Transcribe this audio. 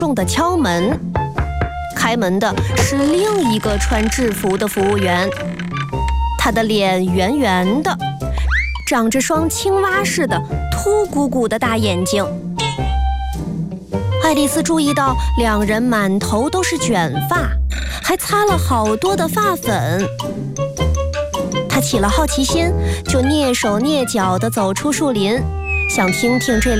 重地敲门。开门的是另一个穿制服的服务员，他的脸圆圆的，长着双青蛙似的凸鼓鼓的大眼睛。爱丽丝注意到两人满头都是卷发，还擦了好多的发粉。她起了好奇心，就蹑手蹑脚地走出树林，想听听这